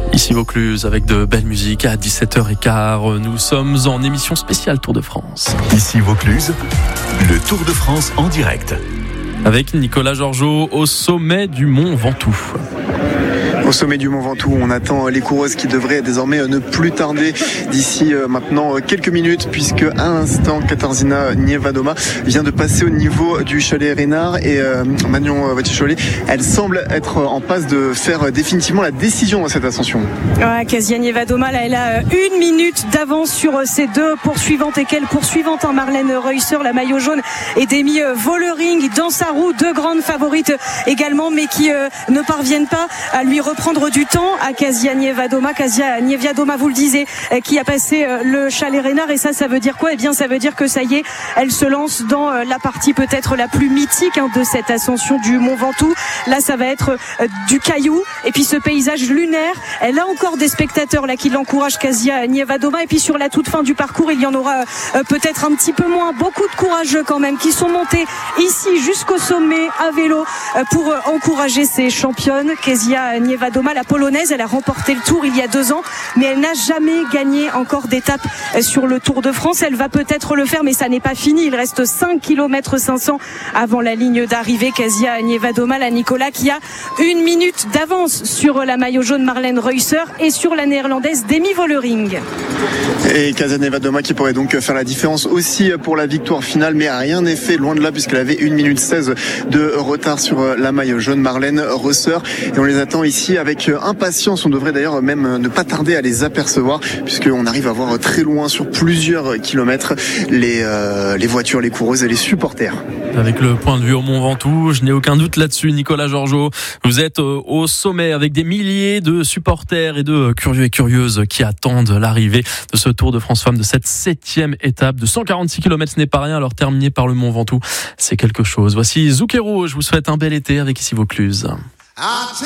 Ici Vaucluse avec de belles musiques à 17h15. Nous sommes en émission spéciale Tour de France. Ici Vaucluse, le Tour de France en direct. Avec Nicolas Georgeot au sommet du Mont Ventoux. Au sommet du Mont Ventoux, on attend les coureuses qui devraient désormais ne plus tarder d'ici maintenant quelques minutes, puisque à l'instant, Katarzyna Niewiadoma vient de passer au niveau du chalet Reynard et Marion Wauthier-Cholet, elle semble être en passe de faire définitivement la décision dans cette ascension. Ouais, Katarzyna Niewiadoma, là, elle a 1 minute d'avance sur ses deux poursuivantes. Et quelle poursuivante, hein, Marlène Reusser, la maillot jaune, et Demi Vollering dans sa roue, deux grandes favorites également, mais qui ne parviennent pas à lui reprendre du temps à Katarzyna Niewiadoma. Katarzyna Niewiadoma, vous le disiez, qui a passé le chalet Reynard, et ça veut dire quoi? Eh bien, ça veut dire que ça y est, elle se lance dans la partie peut-être la plus mythique de cette ascension du Mont Ventoux. Là, ça va être du caillou et puis ce paysage lunaire. Elle a encore des spectateurs là qui l'encouragent, Katarzyna Niewiadoma, et puis sur la toute fin du parcours, il y en aura peut-être un petit peu moins. Beaucoup de courageux quand même qui sont montés ici jusqu'au sommet à vélo pour encourager ces championnes. Katarzyna Niewiadoma, la polonaise, elle a remporté le Tour il y a 2 ans, mais elle n'a jamais gagné encore d'étape sur le Tour de France. Elle va peut-être le faire, mais ça n'est pas fini. Il reste 5 km 500 avant la ligne d'arrivée. Katarzyna Niewiadoma, la Nicolas, qui a 1 minute d'avance sur la maillot jaune Marlène Reusser et sur la néerlandaise Demi Vollering. Et Katarzyna Niewiadoma qui pourrait donc faire la différence aussi pour la victoire finale, mais rien n'est fait, loin de là, puisqu'elle avait 1 minute 16 de retard sur la maillot jaune Marlène Reusser, et on les attend ici avec impatience. On devrait d'ailleurs même ne pas tarder à les apercevoir, puisqu'on arrive à voir très loin sur plusieurs kilomètres les voitures, les coureuses et les supporters. Avec le point de vue au Mont Ventoux, je n'ai aucun doute là-dessus, Nicolas Georgeot. Vous êtes au sommet avec des milliers de supporters et de curieux et curieuses qui attendent l'arrivée de ce Tour de France Femmes, de cette 7e étape de 146 km. Ce n'est pas rien, alors terminé par le Mont Ventoux, c'est quelque chose. Voici Zucchero, je vous souhaite un bel été avec Ici Vaucluse.